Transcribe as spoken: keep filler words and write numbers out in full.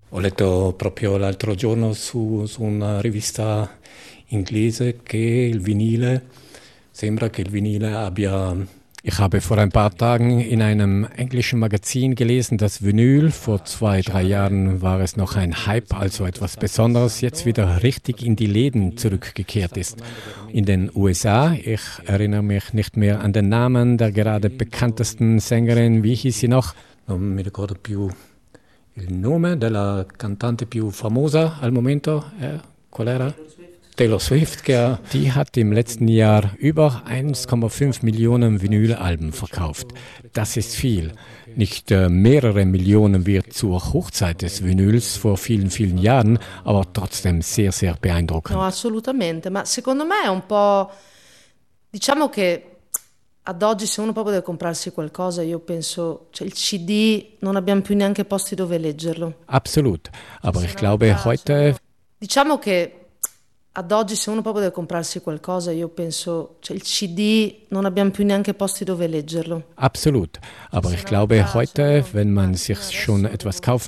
Ho letto proprio l'altro giorno su, su una rivista inglese che il vinile, sembra che il vinile abbia. Ich habe vor ein paar Tagen in einem englischen Magazin gelesen, dass Vinyl, vor zwei, drei Jahren war es noch ein Hype, also etwas Besonderes, jetzt wieder richtig in die Läden zurückgekehrt ist. In den U S A, ich erinnere mich nicht mehr an den Namen der gerade bekanntesten Sängerin, wie hieß sie noch? Non mi ricordo più il nome della cantante più famosa al momento. Eh, qual era? Taylor Swift, ja. Die hat im letzten Jahr über eins Komma fünf Millionen Vinylalben verkauft. Das ist viel. Nicht äh, mehrere Millionen wie zur Hochzeit des Vinyls vor vielen, vielen Jahren, aber trotzdem sehr, sehr beeindruckend. No, assolutamente, ma secondo me è un po', diciamo che ad oggi se uno proprio deve comprarsi qualcosa, io penso, cioè il C D non abbiamo più neanche posti dove leggerlo. Absolut, aber ich glaube heute... Diciamo che ad oggi se uno proprio deve comprarsi qualcosa, io penso, cioè il C D non abbiamo più neanche posti dove leggerlo. Absolut, aber ich glaube heute, wenn man sich schon etwas kaufen